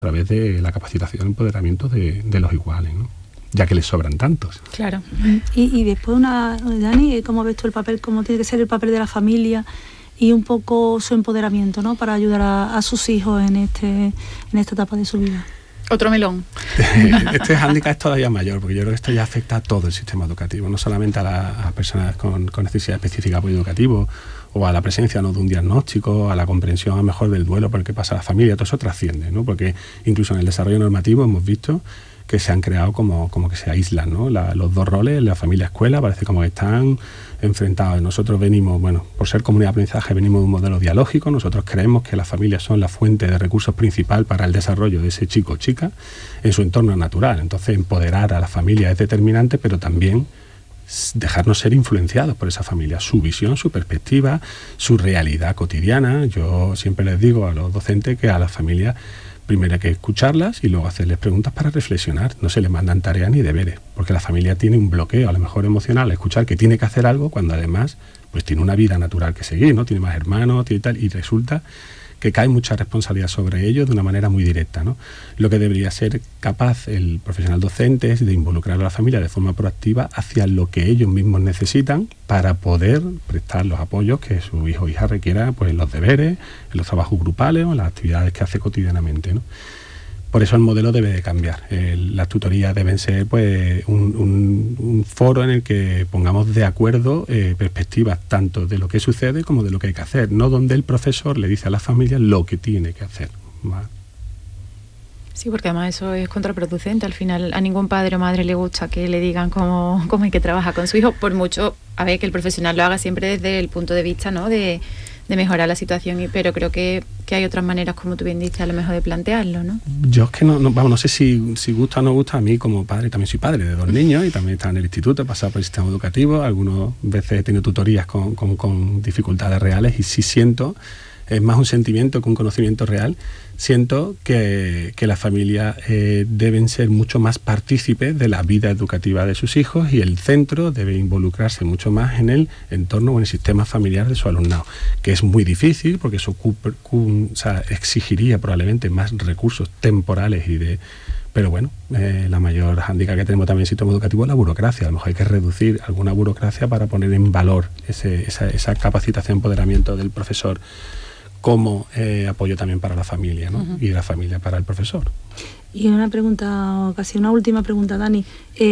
a través de la capacitación y empoderamiento de los iguales, ¿no? Ya que les sobran tantos. Claro. Y después, Dani, ¿cómo ves tú el papel, cómo tiene que ser el papel de la familia y un poco su empoderamiento, ¿no?, para ayudar a sus hijos en esta etapa de su vida? Otro melón. Este hándicap es todavía mayor, porque yo creo que esto ya afecta a todo el sistema educativo, no solamente a las personas con necesidad específica de apoyo educativo, o a la presencia, ¿no?, de un diagnóstico, a la comprensión a lo mejor del duelo por el que pasa la familia. Todo eso trasciende, ¿no? Porque incluso en el desarrollo normativo hemos visto que se han creado como que se aíslan, ¿no? Los dos roles, la familia-escuela, parece como que están enfrentados. Nosotros venimos, bueno, por ser comunidad de aprendizaje, venimos de un modelo dialógico. Nosotros creemos que las familias son la fuente de recursos principal para el desarrollo de ese chico o chica en su entorno natural. Entonces, empoderar a la familia es determinante, pero también dejarnos ser influenciados por esa familia, su visión, su perspectiva, su realidad cotidiana. Yo siempre les digo a los docentes que a las familias primero hay que escucharlas y luego hacerles preguntas para reflexionar. No se les mandan tareas ni deberes, porque la familia tiene un bloqueo, a lo mejor emocional, al escuchar que tiene que hacer algo cuando además pues tiene una vida natural que seguir, ¿no? Tiene más hermanos, tiene tal, y resulta que cae mucha responsabilidad sobre ellos de una manera muy directa, ¿no? Lo que debería ser capaz el profesional docente es de involucrar a la familia de forma proactiva hacia lo que ellos mismos necesitan para poder prestar los apoyos que su hijo o hija requiera, pues en los deberes, en los trabajos grupales o en las actividades que hace cotidianamente, ¿no? Por eso el modelo debe de cambiar. Las tutorías deben ser pues un foro en el que pongamos de acuerdo perspectivas tanto de lo que sucede como de lo que hay que hacer, no donde el profesor le dice a las familias lo que tiene que hacer. ¿Vale? Sí, porque además eso es contraproducente. Al final a ningún padre o madre le gusta que le digan cómo hay que trabajar con su hijo, por mucho, a ver, que el profesional lo haga siempre desde el punto de vista, ¿no?, de mejorar la situación, pero creo que hay otras maneras, como tú bien dices, a lo mejor de plantearlo, ¿no? Yo es que no sé si gusta o no gusta. A mí como padre, también soy padre de 2 niños y también estaba en el instituto, he pasado por el sistema educativo, algunas veces he tenido tutorías con dificultades reales y sí siento, es más un sentimiento que un conocimiento real, siento que las familias deben ser mucho más partícipes de la vida educativa de sus hijos y el centro debe involucrarse mucho más en el entorno o en el sistema familiar de su alumnado, que es muy difícil porque eso exigiría probablemente más recursos temporales pero bueno, la mayor hándicap que tenemos también en el sistema educativo es la burocracia. A lo mejor hay que reducir alguna burocracia para poner en valor esa capacitación, empoderamiento del profesor como apoyo también para la familia, ¿no? Y la familia para el profesor. Y una pregunta, casi una última pregunta, Dani.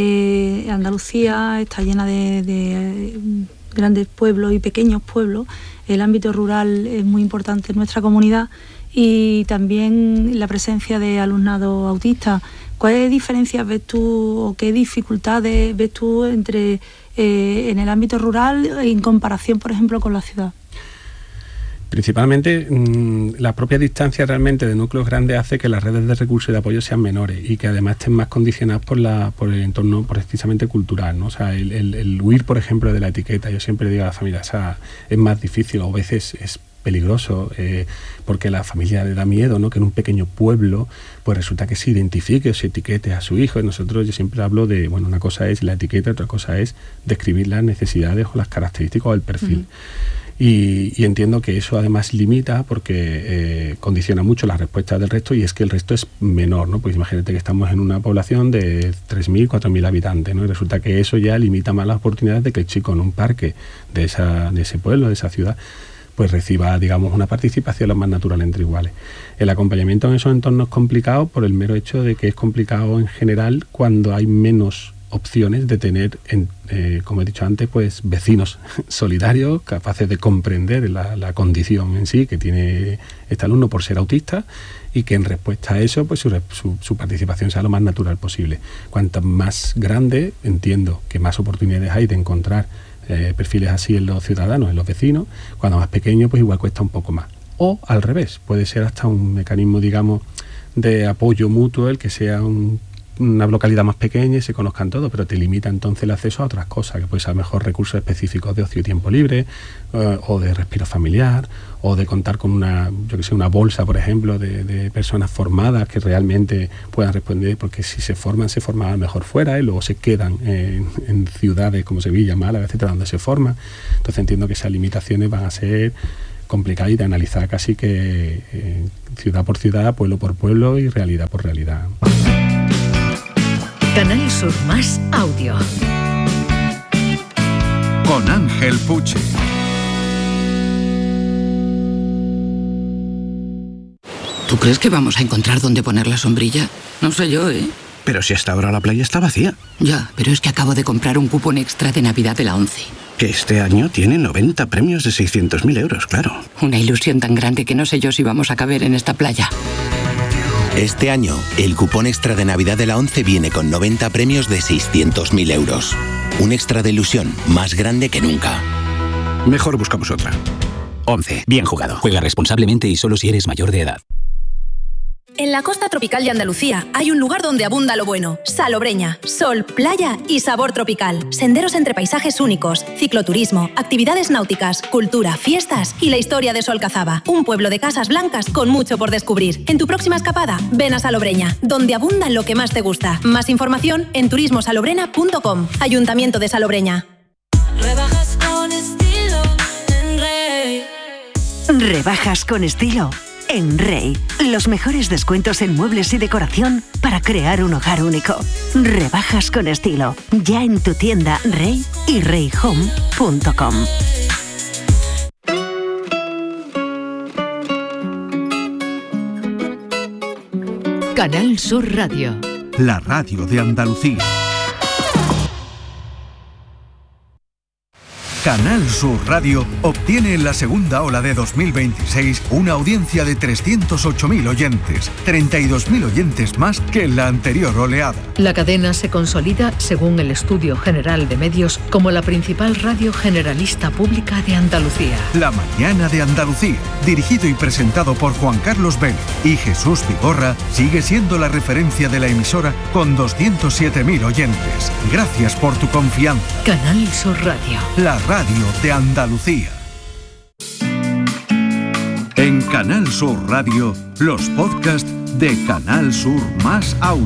Andalucía está llena de grandes pueblos y pequeños pueblos. El ámbito rural es muy importante en nuestra comunidad y también la presencia de alumnado autista. ¿Cuáles diferencias ves tú o qué dificultades ves tú entre en el ámbito rural en comparación, por ejemplo, con la ciudad? Principalmente la propia distancia realmente de núcleos grandes hace que las redes de recursos y de apoyo sean menores y que además estén más condicionadas por el entorno precisamente cultural, ¿no? O sea, el huir, por ejemplo, de la etiqueta. Yo siempre digo a la familia, o sea, es más difícil o a veces es peligroso porque la familia le da miedo, ¿no?, que en un pequeño pueblo pues resulta que se identifique o se etiquete a su hijo. Y nosotros, yo siempre hablo de, bueno, una cosa es la etiqueta, otra cosa es describir las necesidades o las características o el perfil. Y entiendo que eso además limita porque condiciona mucho la respuesta del resto y es que el resto es menor, ¿no? Pues imagínate que estamos en una población de 3.000, 4.000 habitantes, ¿no? Y resulta que eso ya limita más las oportunidades de que el chico en un parque de ese pueblo, de esa ciudad, pues reciba, digamos, una participación lo más natural entre iguales. El acompañamiento en esos entornos es complicado por el mero hecho de que es complicado en general cuando hay menos opciones de tener, como he dicho antes, pues vecinos solidarios, capaces de comprender la condición en sí que tiene este alumno por ser autista y que en respuesta a eso pues su participación sea lo más natural posible. Cuanto más grande, entiendo que más oportunidades hay de encontrar perfiles así en los ciudadanos, en los vecinos. Cuando más pequeño, pues igual cuesta un poco más. O al revés, puede ser hasta un mecanismo, digamos, de apoyo mutuo, el que sea una localidad más pequeña y se conozcan todos, pero te limita entonces el acceso a otras cosas, que puede ser mejor recursos específicos de ocio y tiempo libre, o de respiro familiar, o de contar con una bolsa, por ejemplo, de personas formadas que realmente puedan responder, porque si se forman a lo mejor fuera y luego se quedan en ciudades como Sevilla, Málaga, etcétera, donde se forman. Entonces entiendo que esas limitaciones van a ser complicado y de analizar casi que ciudad por ciudad, pueblo por pueblo y realidad por realidad. Canal Sur Más Audio. Con Ángel Puche. ¿Tú crees que vamos a encontrar dónde poner la sombrilla? No sé yo, ¿eh? Pero si hasta ahora la playa está vacía. Ya, pero es que acabo de comprar un cupón extra de Navidad de la ONCE. Que este año tiene 90 premios de 600.000 euros, claro. Una ilusión tan grande que no sé yo si vamos a caber en esta playa. Este año, el cupón extra de Navidad de la ONCE viene con 90 premios de 600.000 euros. Un extra de ilusión más grande que nunca. Mejor buscamos otra. ONCE, bien jugado. Juega responsablemente y solo si eres mayor de edad. En la costa tropical de Andalucía hay un lugar donde abunda lo bueno. Salobreña, sol, playa y sabor tropical. Senderos entre paisajes únicos, cicloturismo, actividades náuticas, cultura, fiestas y la historia de Solcazaba. Un pueblo de casas blancas con mucho por descubrir. En tu próxima escapada, ven a Salobreña, donde abunda lo que más te gusta. Más información en turismosalobrena.com. Ayuntamiento de Salobreña. Rebajas con estilo en Rey. Rebajas con estilo en Rey. Los mejores descuentos en muebles y decoración para crear un hogar único. Rebajas con estilo. Ya en tu tienda Rey y reyhome.com. Canal Sur Radio. La radio de Andalucía. Canal Sur Radio obtiene en la segunda ola de 2026 una audiencia de 308.000 oyentes, 32.000 oyentes más que en la anterior oleada. La cadena se consolida, según el Estudio General de Medios, como la principal radio generalista pública de Andalucía. La Mañana de Andalucía, dirigido y presentado por Juan Carlos Vélez y Jesús Vigorra, sigue siendo la referencia de la emisora con 207.000 oyentes. Gracias por tu confianza. Canal Sur Radio. La radio de Andalucía. En Canal Sur Radio, los podcasts de Canal Sur Más Audio.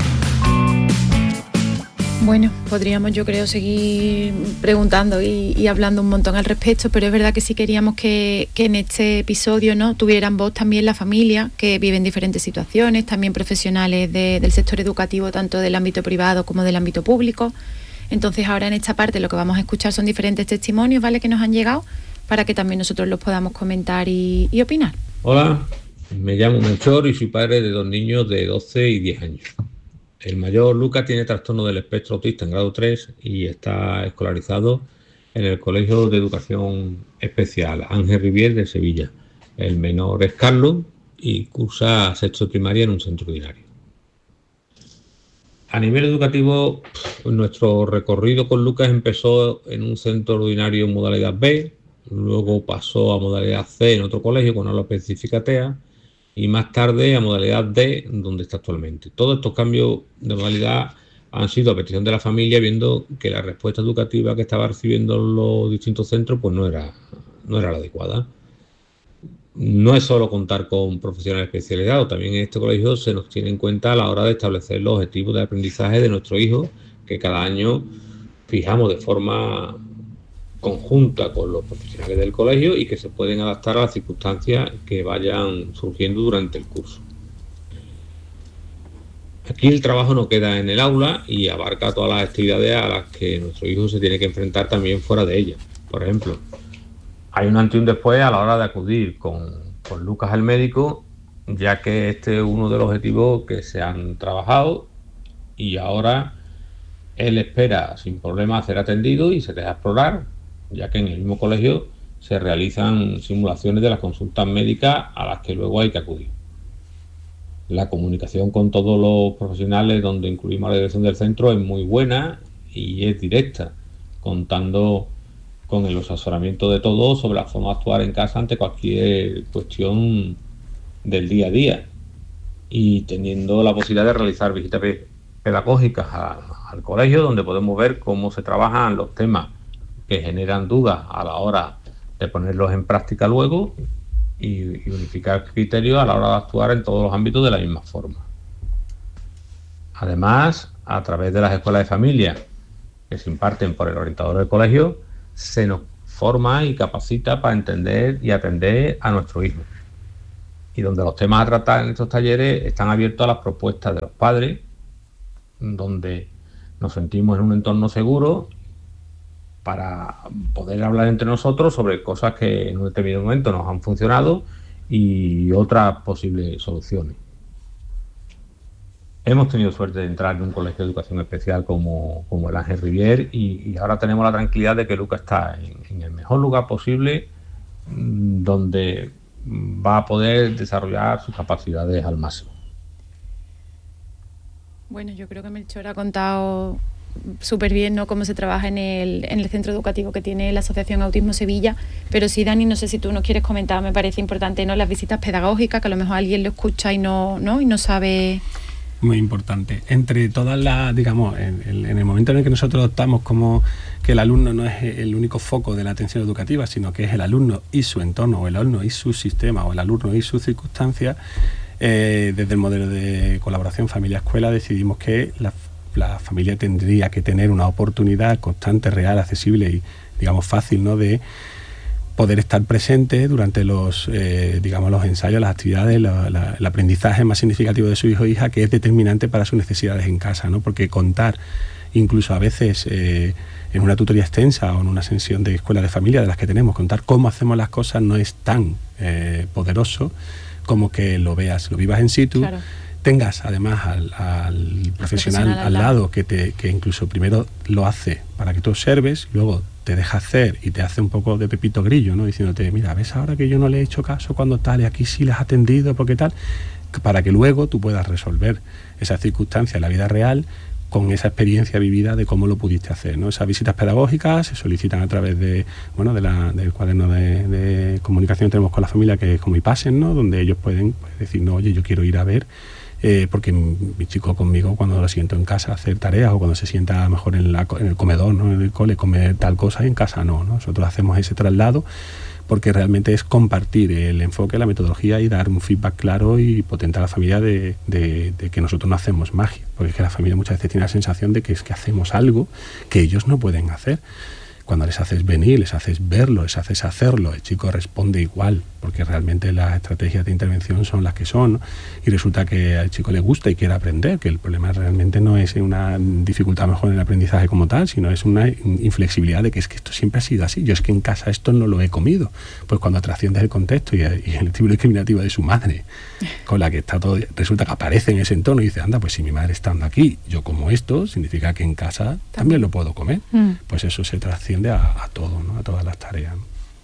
Bueno, podríamos, yo creo, seguir preguntando y hablando un montón al respecto, pero es verdad que sí queríamos que en este episodio, ¿no?, tuvieran voz también la familia, que vive en diferentes situaciones, también profesionales del sector educativo, tanto del ámbito privado como del ámbito público. Entonces ahora en esta parte lo que vamos a escuchar son diferentes testimonios, ¿vale?, que nos han llegado, para que también nosotros los podamos comentar y opinar. Hola, me llamo Melchor y soy padre de 2 niños de 12 y 10 años. El mayor, Lucas, tiene trastorno del espectro autista en grado 3 y está escolarizado en el Colegio de Educación Especial Ángel Rivier de Sevilla. El menor es Carlos y cursa sexto de primaria en un centro ordinario. A nivel educativo, nuestro recorrido con Lucas empezó en un centro ordinario en modalidad B, luego pasó a modalidad C en otro colegio con aula específica TEA y más tarde a modalidad D, donde está actualmente. Todos estos cambios de modalidad han sido a petición de la familia, viendo que la respuesta educativa que estaba recibiendo los distintos centros pues no era la adecuada. No es solo contar con profesionales especializados, también en este colegio se nos tiene en cuenta a la hora de establecer los objetivos de aprendizaje de nuestro hijo, que cada año fijamos de forma conjunta con los profesionales del colegio y que se pueden adaptar a las circunstancias que vayan surgiendo durante el curso. Aquí el trabajo no queda en el aula y abarca todas las actividades a las que nuestro hijo se tiene que enfrentar también fuera de ella. Por ejemplo, hay un antes y un después a la hora de acudir con Lucas al médico, ya que este es uno de los objetivos que se han trabajado y ahora él espera sin problema ser atendido y se deja explorar, ya que en el mismo colegio se realizan simulaciones de las consultas médicas a las que luego hay que acudir. La comunicación con todos los profesionales, donde incluimos a la dirección del centro, es muy buena y es directa, contando con el asesoramiento de todos sobre la forma de actuar en casa ante cualquier cuestión del día a día y teniendo la posibilidad de realizar visitas pedagógicas al colegio, donde podemos ver cómo se trabajan los temas que generan dudas a la hora de ponerlos en práctica luego y unificar criterios a la hora de actuar en todos los ámbitos de la misma forma. Además, a través de las escuelas de familia que se imparten por el orientador del colegio, se nos forma y capacita para entender y atender a nuestro hijo. Y donde los temas a tratar en estos talleres están abiertos a las propuestas de los padres, donde nos sentimos en un entorno seguro para poder hablar entre nosotros sobre cosas que en un determinado momento nos han funcionado y otras posibles soluciones. Hemos tenido suerte de entrar en un colegio de educación especial como el Ángel Rivier y ahora tenemos la tranquilidad de que Lucas está en el mejor lugar posible, donde va a poder desarrollar sus capacidades al máximo. Bueno, yo creo que Melchor ha contado súper bien, ¿no?, cómo se trabaja en el centro educativo que tiene la Asociación Autismo Sevilla, pero sí, Dani, no sé si tú nos quieres comentar, me parece importante, ¿no?, las visitas pedagógicas, que a lo mejor alguien lo escucha y no sabe. Muy importante. Entre todas las, digamos, en el momento en el que nosotros optamos como que el alumno no es el único foco de la atención educativa, sino que es el alumno y su entorno, o el alumno y su sistema, o el alumno y sus circunstancias, desde el modelo de colaboración familia-escuela decidimos que la familia tendría que tener una oportunidad constante, real, accesible y, digamos, fácil, ¿no?, de poder estar presente durante los ensayos, las actividades, el aprendizaje más significativo de su hijo o hija, que es determinante para sus necesidades en casa, ¿no? Porque contar, incluso a veces en una tutoría extensa o en una sesión de escuela de familia de las que tenemos, contar cómo hacemos las cosas no es tan poderoso como que lo vivas en situ. Claro. Tengas además al profesional al lado que incluso primero lo hace para que tú observes, luego te deja hacer y te hace un poco de pepito grillo, ¿no?, diciéndote, mira, ves ahora que yo no le he hecho caso cuando tal, y aquí sí les has atendido, porque tal, para que luego tú puedas resolver esa circunstancia en la vida real con esa experiencia vivida de cómo lo pudiste hacer, ¿no? Esas visitas pedagógicas se solicitan a través del cuaderno de comunicación que tenemos con la familia, que es como IPASEN, ¿no?, donde ellos pueden decir, no, oye, yo quiero ir a ver, porque mi chico conmigo, cuando lo siento en casa a hacer tareas, o cuando se sienta mejor en el comedor, ¿no?, en el cole, comer tal cosa, y en casa no. Nosotros hacemos ese traslado porque realmente es compartir el enfoque, la metodología y dar un feedback claro y potente a la familia de que nosotros no hacemos magia, porque es que la familia muchas veces tiene la sensación de que es que hacemos algo que ellos no pueden hacer. Cuando les haces venir, les haces verlo, les haces hacerlo, el chico responde igual, porque realmente las estrategias de intervención son las que son, ¿no? Y resulta que al chico le gusta y quiere aprender, que el problema realmente no es una dificultad mejor en el aprendizaje como tal, sino es una inflexibilidad de que es que esto siempre ha sido así, yo es que en casa esto no lo he comido. Pues cuando trasciendes el contexto y el tipo discriminativo de su madre, con la que está todo, resulta que aparece en ese entorno y dice, anda, pues si mi madre estando aquí, yo como esto, significa que en casa también lo puedo comer. Pues eso se trasciende a todo, ¿no?, a todas las tareas.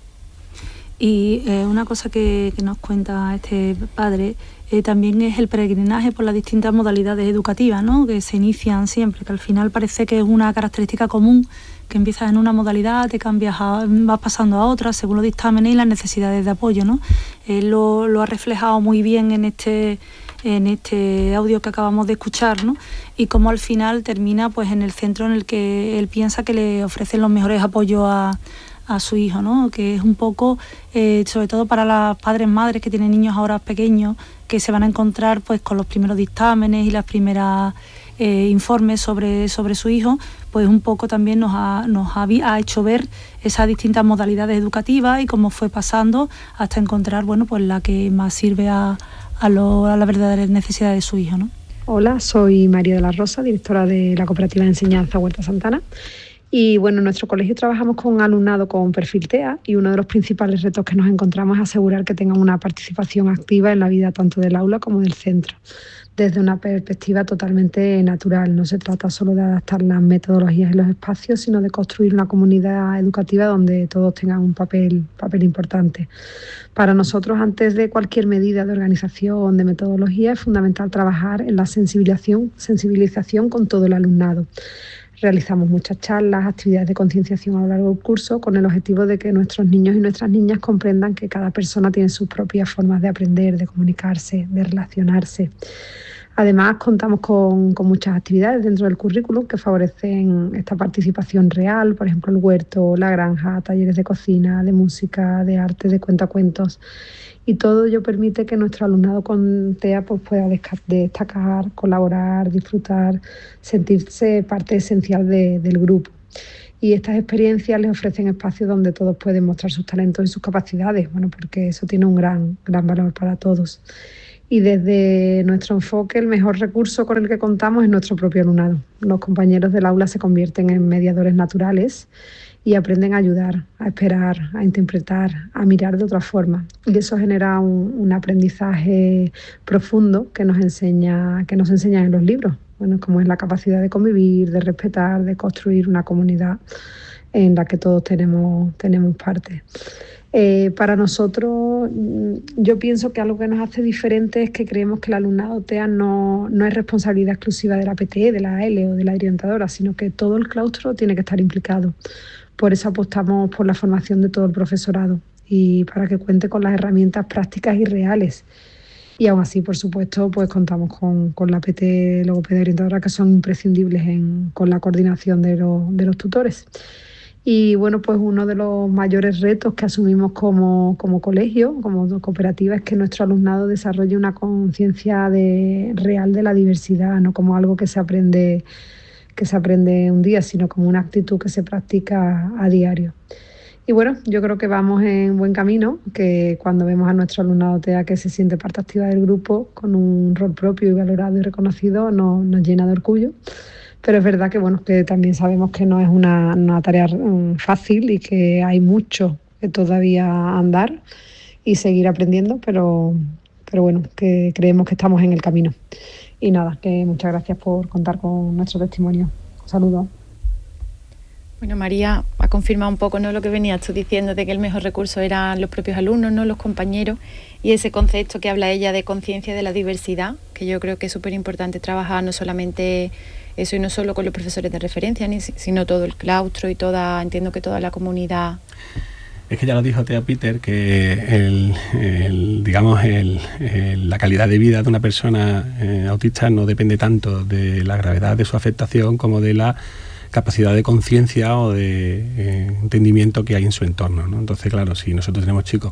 Y una cosa que nos cuenta este padre también es el peregrinaje por las distintas modalidades educativas, ¿no?, que se inician siempre, que al final parece que es una característica común, que empiezas en una modalidad, te cambias, vas pasando a otra según los dictámenes y las necesidades de apoyo, ¿no? Él lo ha reflejado muy bien en este audio que acabamos de escuchar, ¿no? Y cómo al final termina pues en el centro en el que él piensa que le ofrecen los mejores apoyos a su hijo, ¿no? Que es un poco, sobre todo para las padres madres que tienen niños ahora pequeños, que se van a encontrar pues con los primeros dictámenes y las primeras informes sobre su hijo, pues un poco también nos ha hecho ver esas distintas modalidades educativas y cómo fue pasando hasta encontrar, bueno, pues la que más sirve a las verdaderas necesidades de su hijo, ¿no? Hola, soy María de la Rosa, directora de la Cooperativa de Enseñanza Huerta Santana. Y bueno, en nuestro colegio trabajamos con alumnado con perfil TEA y uno de los principales retos que nos encontramos es asegurar que tengan una participación activa en la vida tanto del aula como del centro, desde una perspectiva totalmente natural. No se trata solo de adaptar las metodologías y los espacios, sino de construir una comunidad educativa donde todos tengan un papel importante. Para nosotros, antes de cualquier medida de organización, de metodología, es fundamental trabajar en la sensibilización con todo el alumnado. Realizamos muchas charlas, actividades de concienciación a lo largo del curso con el objetivo de que nuestros niños y nuestras niñas comprendan que cada persona tiene sus propias formas de aprender, de comunicarse, de relacionarse. Además, contamos con muchas actividades dentro del currículum que favorecen esta participación real, por ejemplo, el huerto, la granja, talleres de cocina, de música, de arte, de cuentacuentos. Y todo ello permite que nuestro alumnado con TEA pues, pueda destacar, colaborar, disfrutar, sentirse parte esencial del grupo. Y estas experiencias les ofrecen espacios donde todos pueden mostrar sus talentos y sus capacidades, bueno, porque eso tiene un gran valor para todos. Y desde nuestro enfoque, el mejor recurso con el que contamos es nuestro propio alumnado. Los compañeros del aula se convierten en mediadores naturales y aprenden a ayudar, a esperar, a interpretar, a mirar de otra forma. Y eso genera un aprendizaje profundo que nos enseñan en los libros. Bueno, como es la capacidad de convivir, de respetar, de construir una comunidad en la que todos tenemos parte. Para nosotros, yo pienso que algo que nos hace diferente es que creemos que el alumnado TEA no es responsabilidad exclusiva de la PTE, de la AL o de la orientadora, sino que todo el claustro tiene que estar implicado. Por eso apostamos por la formación de todo el profesorado y para que cuente con las herramientas prácticas y reales. Y aún así, por supuesto, pues contamos con la PT logopeda orientadora, que son imprescindibles con la coordinación de los tutores. Y bueno, pues uno de los mayores retos que asumimos como colegio, como cooperativa, es que nuestro alumnado desarrolle una conciencia real de la diversidad, no como algo que se aprende un día, sino como una actitud que se practica a diario. Y bueno, yo creo que vamos en buen camino, que cuando vemos a nuestro alumnado TEA que se siente parte activa del grupo, con un rol propio y valorado y reconocido, nos llena de orgullo. Pero es verdad que bueno, que también sabemos que no es una tarea fácil y que hay mucho que todavía andar y seguir aprendiendo, pero bueno, que creemos que estamos en el camino. Y nada, que muchas gracias por contar con nuestro testimonio. Un saludo. Bueno, María ha confirmado un poco, ¿no?, lo que venías tú diciendo, de que el mejor recurso eran los propios alumnos, ¿no?, los compañeros, y ese concepto que habla ella de conciencia de la diversidad, que yo creo que es súper importante trabajar no solamente eso y no solo con los profesores de referencia, sino todo el claustro y entiendo que toda la comunidad. Es que ya lo dijo Thea Peter, que la calidad de vida de una persona autista no depende tanto de la gravedad de su afectación como de la capacidad de conciencia o de entendimiento que hay en su entorno, ¿no? Entonces, claro, si nosotros tenemos chicos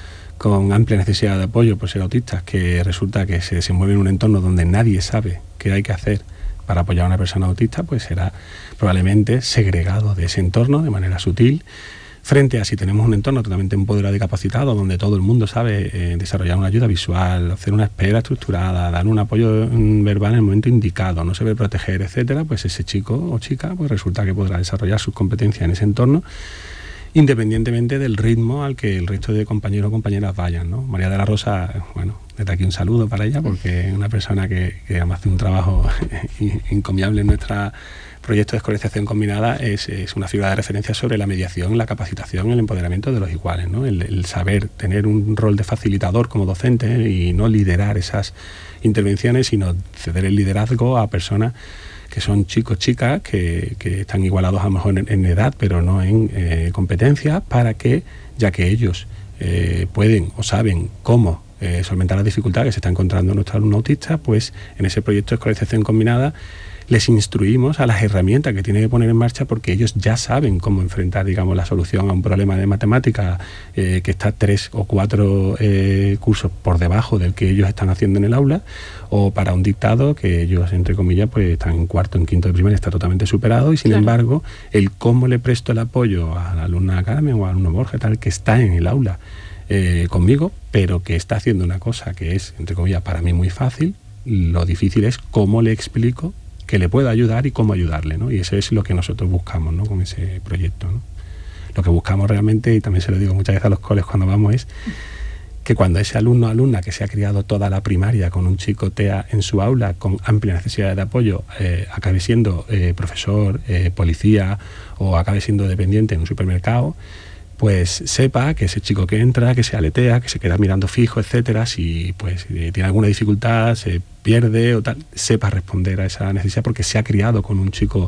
con amplia necesidad de apoyo por ser autistas, que resulta que se desenvuelven en un entorno donde nadie sabe qué hay que hacer para apoyar a una persona autista, pues será probablemente segregado de ese entorno de manera sutil, frente a si tenemos un entorno totalmente empoderado y capacitado, donde todo el mundo sabe desarrollar una ayuda visual, hacer una espera estructurada, dar un apoyo verbal en el momento indicado, no se ve proteger, etcétera, pues ese chico o chica pues resulta que podrá desarrollar sus competencias en ese entorno, independientemente del ritmo al que el resto de compañeros o compañeras vayan, ¿no? María de la Rosa, bueno, desde aquí un saludo para ella, porque es una persona que además hace un trabajo encomiable en nuestra proyecto de escolarización combinada, es una figura de referencia sobre la mediación, la capacitación, el empoderamiento de los iguales, ¿no? El saber tener un rol de facilitador como docente y no liderar esas intervenciones, sino ceder el liderazgo a personas que son chicos, chicas, que están igualados a lo mejor en edad, pero no en competencias, para que, ya que ellos pueden o saben cómo solventar las dificultades que se está encontrando nuestro alumno autista, pues en ese proyecto de escolarización combinada les instruimos a las herramientas que tienen que poner en marcha, porque ellos ya saben cómo enfrentar, digamos, la solución a un problema de matemática que está 3 o 4 cursos por debajo del que ellos están haciendo en el aula, o para un dictado que ellos, entre comillas, pues están en cuarto, en quinto de primaria, está totalmente superado, y sin embargo, el cómo le presto el apoyo a la alumna Carmen o al alumno Borja, tal, que está en el aula conmigo, pero que está haciendo una cosa que es, entre comillas, para mí muy fácil, lo difícil es cómo le explico que le pueda ayudar y cómo ayudarle, ¿no? Y eso es lo que nosotros buscamos, ¿no?, con ese proyecto, ¿no? Lo que buscamos realmente, y también se lo digo muchas veces a los coles cuando vamos, es que cuando ese alumno o alumna que se ha criado toda la primaria con un chico TEA en su aula con amplia necesidad de apoyo, acabe siendo profesor, policía, o acabe siendo dependiente en un supermercado, pues sepa que ese chico que entra, que se aletea, que se queda mirando fijo, etcétera, si pues tiene alguna dificultad, se pierde o tal, sepa responder a esa necesidad, porque se ha criado con un chico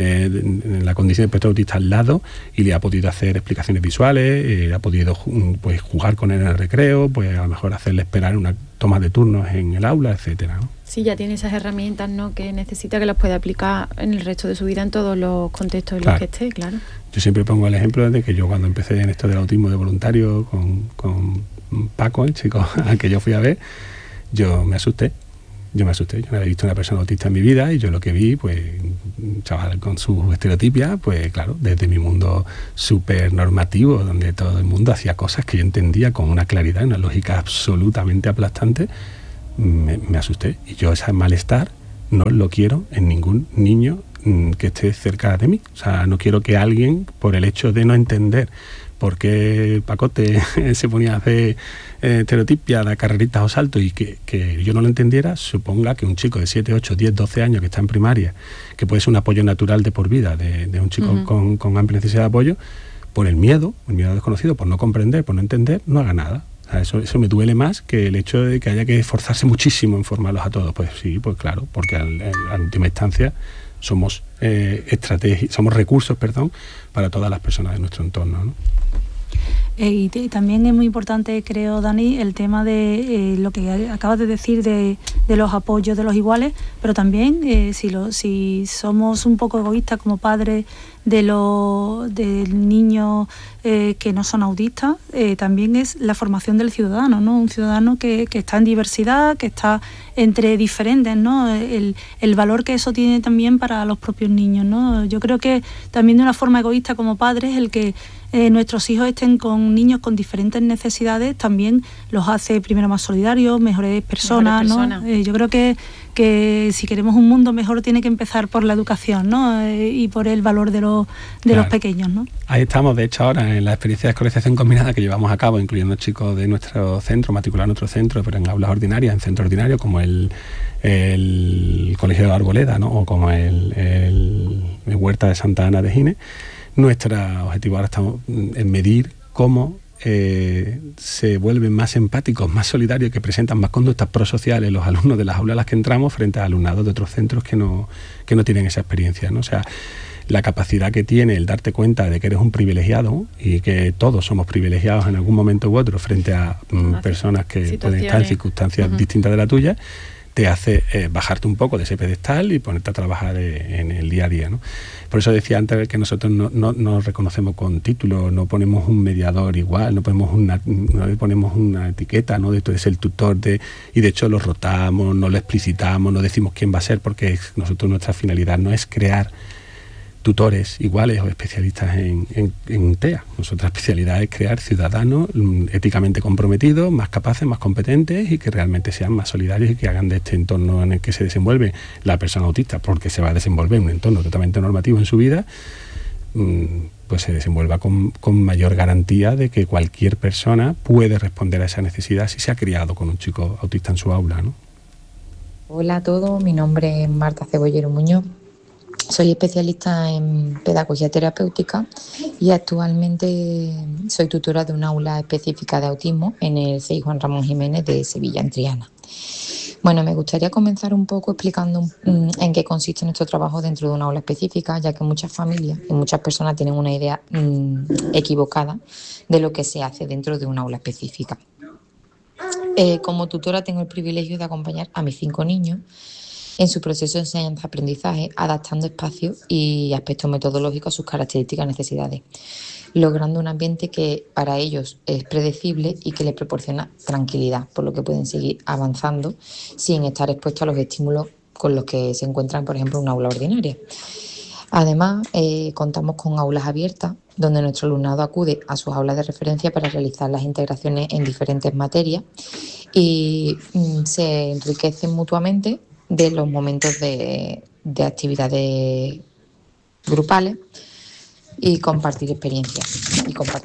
en la condición de espectro autista al lado y le ha podido hacer explicaciones visuales, ha podido pues jugar con él en el recreo, pues a lo mejor hacerle esperar una toma de turnos en el aula, etcétera, ¿no? Sí, ya tiene esas herramientas, ¿no?, que necesita, que las pueda aplicar en el resto de su vida en todos los contextos en los que esté, claro. Yo siempre pongo el ejemplo de que yo, cuando empecé en esto del autismo de voluntario con Paco, el chico al que yo fui a ver, yo me asusté. Yo no había visto una persona autista en mi vida, y yo lo que vi, pues chaval con sus estereotipias, pues claro, desde mi mundo súper normativo, donde todo el mundo hacía cosas que yo entendía con una claridad, una lógica absolutamente aplastante, me asusté. Y yo ese malestar no lo quiero en ningún niño que esté cerca de mí. O sea, no quiero que alguien, por el hecho de no entender por qué Pacote se ponía a hacer estereotipia, de carreritas o saltos, y que yo no lo entendiera, suponga que un chico de 7, 8, 10, 12 años que está en primaria, que puede ser un apoyo natural de por vida de un chico con amplia necesidad de apoyo, por el miedo desconocido, por no comprender, por no entender, no haga nada. O sea, eso me duele más que el hecho de que haya que esforzarse muchísimo en formarlos a todos. Pues sí, pues claro, porque en última instancia somos somos recursos, para todas las personas de nuestro entorno, ¿no? Y también es muy importante, creo, Dani, el tema de lo que acabas de decir de los apoyos de los iguales, pero también si somos un poco egoístas como padres de niños que no son autistas, también es la formación del ciudadano, ¿no? Un ciudadano que está en diversidad, que está entre diferentes, ¿no? El valor que eso tiene también para los propios niños, ¿no? Yo creo que también de una forma egoísta como padres, el que nuestros hijos estén con niños con diferentes necesidades también los hace primero más solidarios, mejores personas, ¿no? Yo creo que si queremos un mundo mejor tiene que empezar por la educación, ¿no? Y por el valor de los pequeños, ¿no? Ahí estamos, de hecho, ahora en la experiencia de escolarización combinada que llevamos a cabo, incluyendo chicos de nuestro centro, matriculados en nuestro centro, pero en aulas ordinarias, en centros ordinarios, como el Colegio de Arboleda, ¿no? O como el Huerta de Santa Ana de Gine. Nuestro objetivo ahora estamos en medir cómo se vuelven más empáticos, más solidarios, que presentan más conductas prosociales los alumnos de las aulas a las que entramos frente a alumnados de otros centros que no tienen esa experiencia, ¿no? O sea, la capacidad que tiene el darte cuenta de que eres un privilegiado y que todos somos privilegiados en algún momento u otro frente a personas que pueden estar en circunstancias distintas de la tuya, te hace bajarte un poco de ese pedestal y ponerte a trabajar en el día a día, ¿no? Por eso decía antes que nosotros no reconocemos con título, no ponemos un mediador igual, no le ponemos una etiqueta, ¿no? De tú eres el tutor y de hecho lo rotamos, no lo explicitamos, no decimos quién va a ser, porque nosotros nuestra finalidad no es crear tutores iguales o especialistas en TEA. Nuestra especialidad es crear ciudadanos éticamente comprometidos, más capaces, más competentes y que realmente sean más solidarios y que hagan de este entorno en el que se desenvuelve la persona autista, porque se va a desenvolver en un entorno totalmente normativo en su vida, pues se desenvuelva con mayor garantía de que cualquier persona puede responder a esa necesidad si se ha criado con un chico autista en su aula, ¿no? Hola a todos, mi nombre es Marta Cebollero Muñoz. Soy especialista en pedagogía terapéutica y actualmente soy tutora de un aula específica de autismo en el CEI Juan Ramón Jiménez de Sevilla, en Triana. Bueno, me gustaría comenzar un poco explicando en qué consiste nuestro trabajo dentro de una aula específica, ya que muchas familias y muchas personas tienen una idea equivocada de lo que se hace dentro de una aula específica. Como tutora tengo el privilegio de acompañar a mis 5 niños en su proceso de enseñanza-aprendizaje, adaptando espacios y aspectos metodológicos a sus características y necesidades, logrando un ambiente que para ellos es predecible y que les proporciona tranquilidad, por lo que pueden seguir avanzando sin estar expuestos a los estímulos con los que se encuentran, por ejemplo, en una aula ordinaria. Además, contamos con aulas abiertas, donde nuestro alumnado acude a sus aulas de referencia para realizar las integraciones en diferentes materias y se enriquecen mutuamente de los momentos de actividades grupales y compartir experiencias.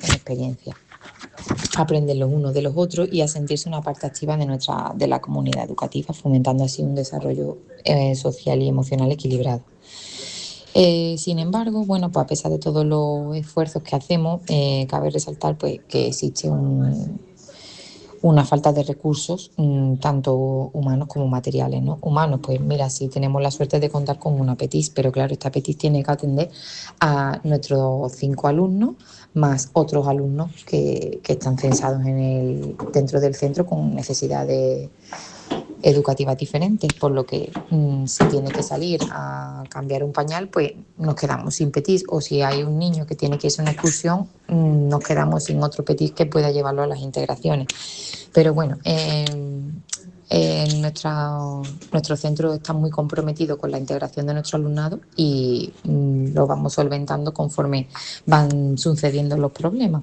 Aprenden los unos de los otros y a sentirse una parte activa de la comunidad educativa, fomentando así un desarrollo social y emocional equilibrado. Sin embargo, bueno, pues a pesar de todos los esfuerzos que hacemos, cabe resaltar pues que existe una falta de recursos, tanto humanos como materiales, ¿no? Humanos, pues mira, sí tenemos la suerte de contar con una PETIS, pero claro, esta PETIS tiene que atender a nuestros 5 alumnos, más otros alumnos que están censados dentro del centro con necesidades educativas diferentes, por lo que si tiene que salir a cambiar un pañal, pues nos quedamos sin PETIS, o si hay un niño que tiene que irse a una excursión, nos quedamos sin otro PETIS que pueda llevarlo a las integraciones. Pero bueno, Nuestro centro está muy comprometido con la integración de nuestro alumnado y lo vamos solventando conforme van sucediendo los problemas.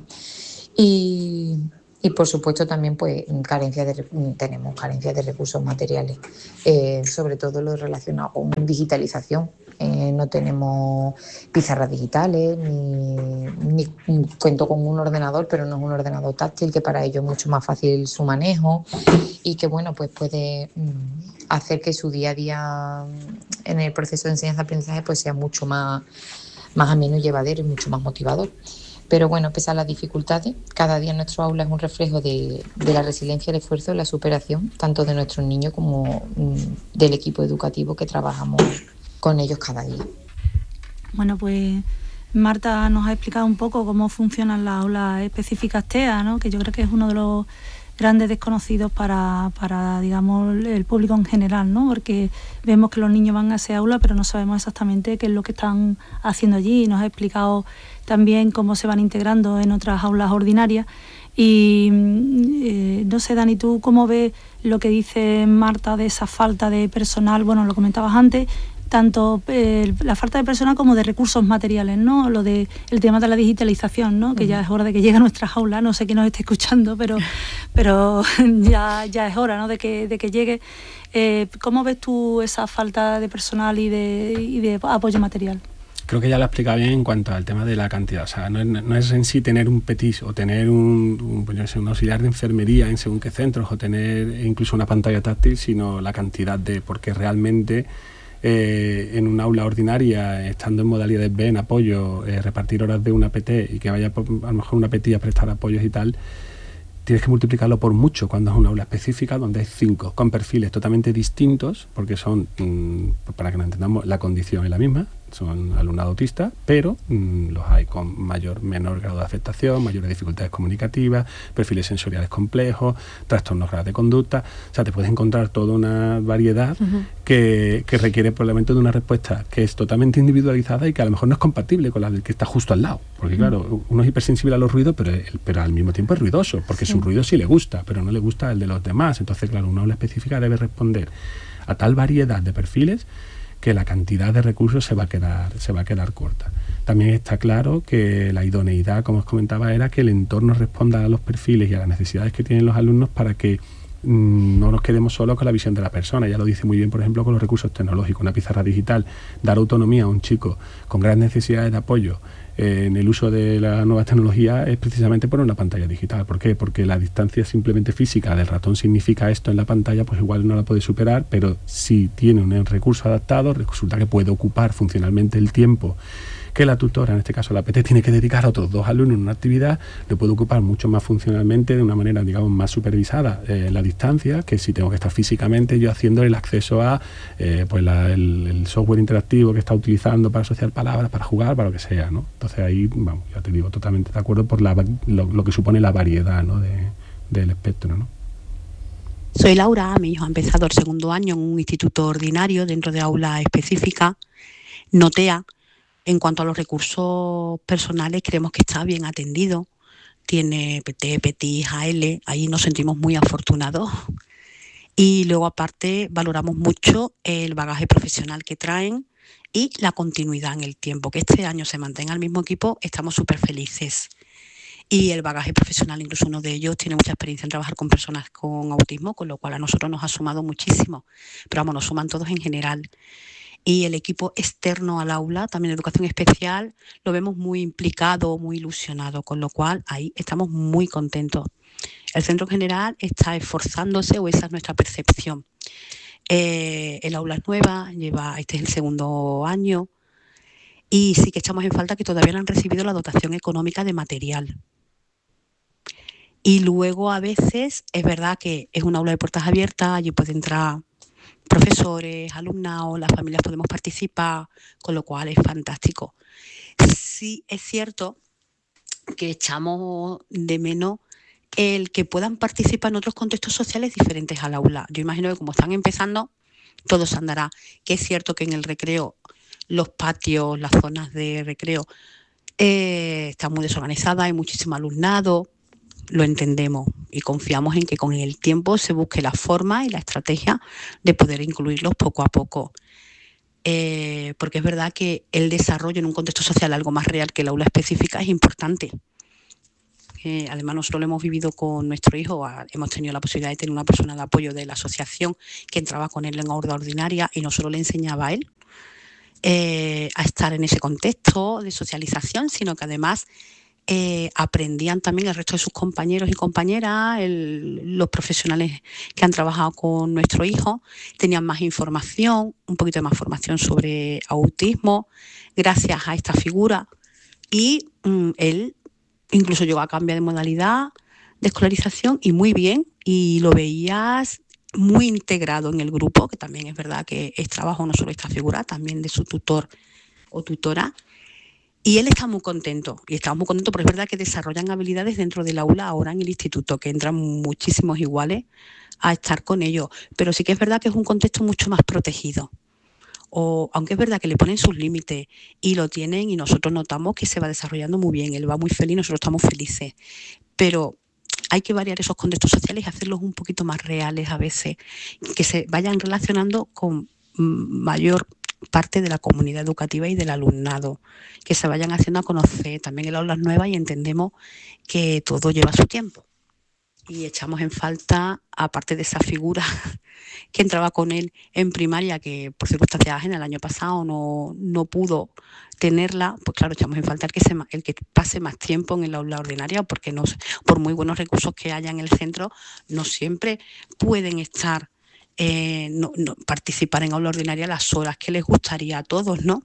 Y por supuesto también pues tenemos carencia de recursos materiales, sobre todo lo relacionado con digitalización. No tenemos pizarras digitales ni cuento con un ordenador, pero no es un ordenador táctil, que para ellos es mucho más fácil su manejo y que bueno, pues puede hacer que su día a día en el proceso de enseñanza-aprendizaje pues sea mucho más ameno y llevadero y mucho más motivador. Pero bueno, pese a las dificultades, cada día nuestro aula es un reflejo de la resiliencia, el esfuerzo y la superación, tanto de nuestros niños como del equipo educativo que trabajamos con ellos cada día. Bueno, pues Marta nos ha explicado un poco cómo funcionan las aulas específicas TEA, ¿no? Que yo creo que es uno de los grandes desconocidos para digamos, el público en general, ¿no? Porque vemos que los niños van a ese aula, pero no sabemos exactamente qué es lo que están haciendo allí. Nos ha explicado también cómo se van integrando en otras aulas ordinarias. Y no sé, Dani, ¿tú cómo ves lo que dice Marta de esa falta de personal? Bueno, lo comentabas antes, tanto la falta de personal como de recursos materiales, ¿no? El tema de la digitalización, ¿no? Que ya es hora de que llegue a nuestras aulas, no sé quién nos esté escuchando, pero ya es hora, ¿no? de que llegue. ¿Cómo ves tú esa falta de personal y de apoyo material? Creo que ya lo he explicado bien en cuanto al tema de la cantidad. O sea, no es en sí tener un PETIS o tener un auxiliar de enfermería en según qué centros o tener incluso una pantalla táctil, sino la cantidad porque realmente en un aula ordinaria, estando en modalidades B, en apoyo, repartir horas de una PT y que vaya a lo mejor una PT a prestar apoyos y tal, tienes que multiplicarlo por mucho cuando es una aula específica donde hay 5, con perfiles totalmente distintos, porque son, para que nos entendamos, la condición es la misma, son alumnado autista, pero los hay con menor grado de afectación, mayores dificultades comunicativas, perfiles sensoriales complejos, trastornos graves de conducta. O sea, te puedes encontrar toda una variedad que requiere probablemente de una respuesta que es totalmente individualizada y que a lo mejor no es compatible con la del que está justo al lado. Porque claro, uno es hipersensible a los ruidos, pero al mismo tiempo es ruidoso, porque su ruido sí le gusta, pero no le gusta el de los demás. Entonces, claro, una aula específica debe responder a tal variedad de perfiles que la cantidad de recursos se va a quedar corta. También está claro que la idoneidad, como os comentaba, era que el entorno responda a los perfiles y a las necesidades que tienen los alumnos para que no nos quedemos solos con la visión de la persona. Ya lo dice muy bien, por ejemplo, con los recursos tecnológicos, una pizarra digital, dar autonomía a un chico con grandes necesidades de apoyo en el uso de la nueva tecnología es precisamente poner una pantalla digital. ¿Por qué? Porque la distancia simplemente física del ratón significa esto en la pantalla, pues igual no la puede superar, pero si tiene un recurso adaptado, resulta que puede ocupar funcionalmente el tiempo que la tutora, en este caso la PT, tiene que dedicar a otros 2 alumnos en una actividad, lo puede ocupar mucho más funcionalmente, de una manera, digamos, más supervisada en la distancia, que si tengo que estar físicamente yo haciendo el acceso a el software interactivo que está utilizando para asociar palabras, para jugar, para lo que sea, ¿no? Entonces ahí, vamos, ya te digo, totalmente de acuerdo por lo que supone la variedad, ¿no? del espectro, ¿no? Soy Laura, mi hijo ha empezado el 2º año en un instituto ordinario dentro de aula específica, NOTEA. En cuanto a los recursos personales, creemos que está bien atendido. Tiene PT, PETIS, AL, ahí nos sentimos muy afortunados. Y luego, aparte, valoramos mucho el bagaje profesional que traen y la continuidad en el tiempo. Que este año se mantenga el mismo equipo, estamos súper felices. Y el bagaje profesional, incluso uno de ellos tiene mucha experiencia en trabajar con personas con autismo, con lo cual a nosotros nos ha sumado muchísimo. Pero vamos, nos suman todos en general. Y el equipo externo al aula, también de educación especial, lo vemos muy implicado, muy ilusionado, con lo cual ahí estamos muy contentos. El centro en general está esforzándose, o esa es nuestra percepción. El aula es nueva, este es el 2º año, y sí que echamos en falta que todavía no han recibido la dotación económica de material. Y luego a veces es verdad que es un aula de puertas abiertas, allí puede entrar profesores, alumnados, las familias podemos participar, con lo cual es fantástico. Sí es cierto que echamos de menos el que puedan participar en otros contextos sociales diferentes al aula. Yo imagino que como están empezando, todo se andará. Que es cierto que en el recreo, los patios, las zonas de recreo están muy desorganizadas, hay muchísimo alumnado, lo entendemos y confiamos en que con el tiempo se busque la forma y la estrategia de poder incluirlos poco a poco. Porque es verdad que el desarrollo en un contexto social algo más real que el aula específica es importante. Además nosotros lo hemos vivido con nuestro hijo, hemos tenido la posibilidad de tener una persona de apoyo de la asociación que entraba con él en aula ordinaria y no solo le enseñaba a él a estar en ese contexto de socialización, sino que además aprendían también el resto de sus compañeros y compañeras, los profesionales que han trabajado con nuestro hijo, tenían más información, un poquito de más formación sobre autismo, gracias a esta figura, y él incluso llegó a cambiar de modalidad de escolarización y muy bien, y lo veías muy integrado en el grupo, que también es verdad que es trabajo no solo esta figura, también de su tutor o tutora. Y él está muy contento, y estamos muy contentos porque es verdad que desarrollan habilidades dentro del aula ahora en el instituto, que entran muchísimos iguales a estar con ellos. Pero sí que es verdad que es un contexto mucho más protegido. Aunque es verdad que le ponen sus límites y lo tienen, y nosotros notamos que se va desarrollando muy bien, él va muy feliz, nosotros estamos felices. Pero hay que variar esos contextos sociales y hacerlos un poquito más reales a veces, que se vayan relacionando con mayor parte de la comunidad educativa y del alumnado, que se vayan haciendo a conocer. También el aula es nueva y entendemos que todo lleva su tiempo. Y echamos en falta, aparte de esa figura que entraba con él en primaria, que por circunstancias ajenas el año pasado no pudo tenerla, pues claro, echamos en falta el que pase más tiempo en el aula ordinaria, porque por muy buenos recursos que haya en el centro, no siempre pueden estar participar en aula ordinaria las horas que les gustaría a todos, ¿no?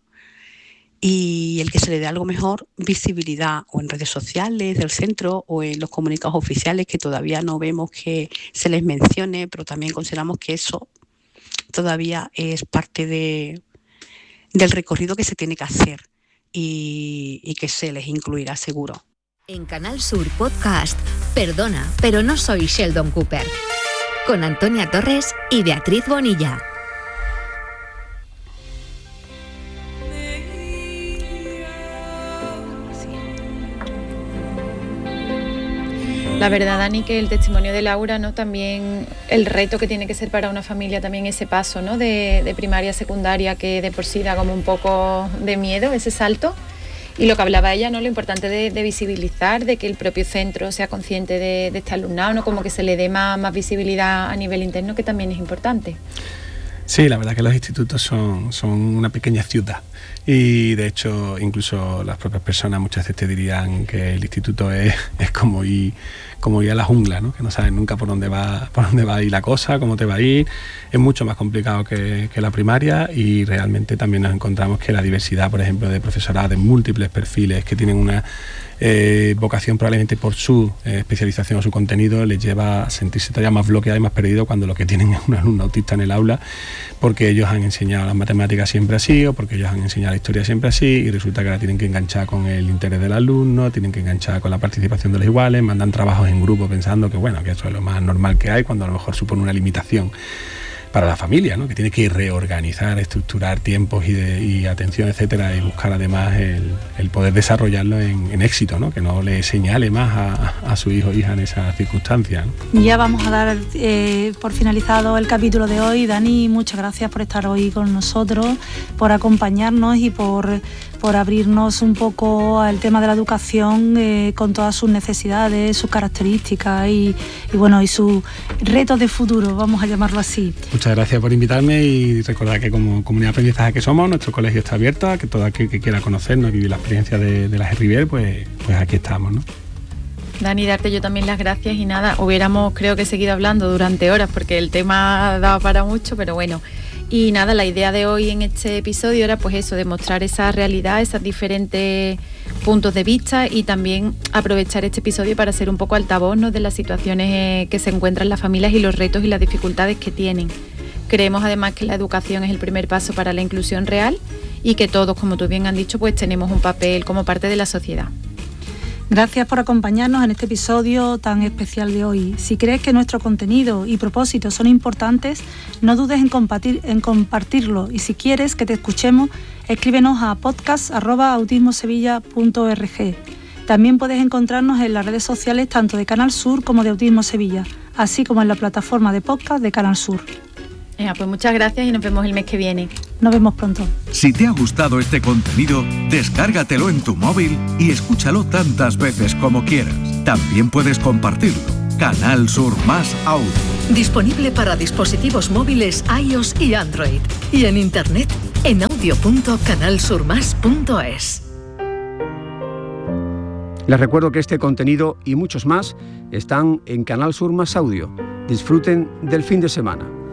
Y el que se le dé algo mejor visibilidad o en redes sociales del centro o en los comunicados oficiales, que todavía no vemos que se les mencione, pero también consideramos que eso todavía es parte del recorrido que se tiene que hacer y que se les incluirá seguro. En Canal Sur Podcast, Perdona, pero no soy Sheldon Cooper, con Antonia Torres y Beatriz Bonilla. La verdad, Dani, que el testimonio de Laura, ¿no? También el reto que tiene que ser para una familia también ese paso, ¿no? de primaria a secundaria, que de por sí da como un poco de miedo ese salto. Y lo que hablaba ella, ¿no? Lo importante de visibilizar, de que el propio centro sea consciente de este alumnado, ¿no? Como que se le dé más visibilidad a nivel interno, que también es importante. Sí, la verdad que los institutos son una pequeña ciudad, y de hecho incluso las propias personas muchas veces te dirían que el instituto es como ir a la jungla, ¿no? Que no sabes nunca por dónde va a ir la cosa, cómo te va a ir. Es mucho más complicado que la primaria, y realmente también nos encontramos que la diversidad, por ejemplo, de profesorado de múltiples perfiles que tienen una vocación probablemente por su especialización o su contenido, les lleva a sentirse todavía más bloqueado y más perdido cuando lo que tienen es un alumno autista en el aula, porque ellos han enseñado las matemáticas siempre así, o porque ellos han enseñado la historia siempre así, y resulta que ahora tienen que enganchar con el interés del alumno, tienen que enganchar con la participación de los iguales, mandan trabajos en grupo pensando que bueno, que eso es lo más normal que hay, cuando a lo mejor supone una limitación para la familia, ¿no? Que tiene que reorganizar, estructurar tiempos y atención, etcétera, y buscar además el poder desarrollarlo en éxito, ¿no? Que no le señale más a su hijo o hija en esas circunstancias, ¿no? Ya vamos a dar por finalizado el capítulo de hoy. Dani, muchas gracias por estar hoy con nosotros, por acompañarnos y por abrirnos un poco al tema de la educación con todas sus necesidades, sus características y sus retos de futuro, vamos a llamarlo así. Muchas gracias por invitarme, y recordad que como comunidad de aprendizaje que somos, nuestro colegio está abierto a que todo aquel que quiera conocernos y vivir la experiencia de la Rivier, pues aquí estamos, ¿no? Dani, darte yo también las gracias, y nada, hubiéramos creo que seguido hablando durante horas porque el tema daba para mucho, pero bueno. Y nada, la idea de hoy en este episodio era pues eso, demostrar esa realidad, esos diferentes puntos de vista, y también aprovechar este episodio para ser un poco altavoz, ¿no? De las situaciones que se encuentran las familias y los retos y las dificultades que tienen. Creemos además que la educación es el primer paso para la inclusión real, y que todos, como tú bien has dicho, pues tenemos un papel como parte de la sociedad. Gracias por acompañarnos en este episodio tan especial de hoy. Si crees que nuestro contenido y propósitos son importantes, no dudes en compartirlo, y si quieres que te escuchemos, escríbenos a podcast@autismosevilla.org. También puedes encontrarnos en las redes sociales tanto de Canal Sur como de Autismo Sevilla, así como en la plataforma de podcast de Canal Sur. Pues muchas gracias y nos vemos el mes que viene. Nos vemos pronto. Si te ha gustado este contenido, descárgatelo en tu móvil y escúchalo tantas veces como quieras. También puedes compartirlo. Canal Sur Más Audio. Disponible para dispositivos móviles iOS y Android. Y en internet en audio.canalsurmas.es. Les recuerdo que este contenido y muchos más están en Canal Sur Más Audio. Disfruten del fin de semana.